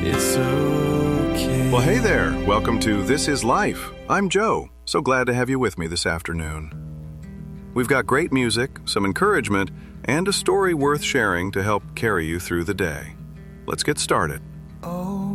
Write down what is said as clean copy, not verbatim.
It's okay. Well, hey there. Welcome to This Is Life. I'm Joe. So glad to have you with me this afternoon. We've got great music, some encouragement, and a story worth sharing to help carry you through the day. Let's get started. Oh,